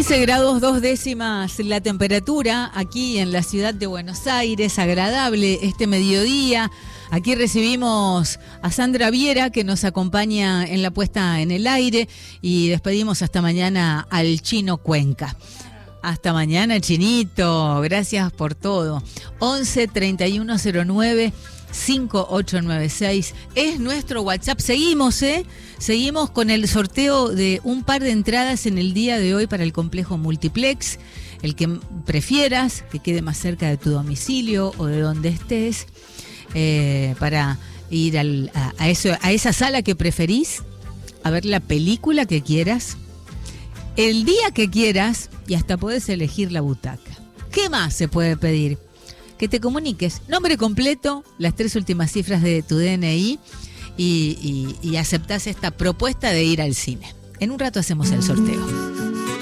15 grados 2 décimas la temperatura aquí en la ciudad de Buenos Aires, agradable este mediodía. Aquí recibimos a Sandra Viera, que nos acompaña en la puesta en el aire, y despedimos hasta mañana al Chino Cuenca. Hasta mañana, Chinito, gracias por todo. 11 3109 5896 es nuestro WhatsApp. Seguimos con el sorteo de un par de entradas en el día de hoy para el complejo Multiplex, el que prefieras, que quede más cerca de tu domicilio o de donde estés, para ir a esa sala que preferís, a ver la película que quieras, el día que quieras, y hasta podés elegir la butaca. ¿Qué más se puede pedir? Que te comuniques, nombre completo, las 3 últimas cifras de tu DNI y aceptás esta propuesta de ir al cine. En un rato hacemos el sorteo.